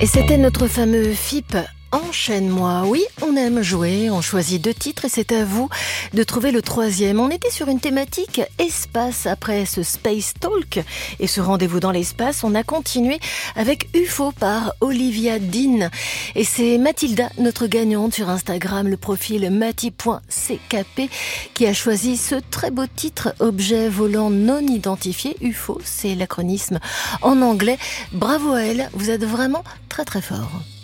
Et c'était notre fameux FIP. Enchaîne-moi. Oui, on aime jouer, on choisit 2 titres et c'est à vous de trouver le 3e. On était sur une thématique espace après ce Space Talk et ce rendez-vous dans l'espace. On a continué avec UFO par Olivia Dean. Et c'est Mathilda, notre gagnante sur Instagram, le profil mati.ckp, qui a choisi ce très beau titre, objet volant non identifié. UFO, c'est l'acronyme en anglais. Bravo à elle, vous êtes vraiment très très fort.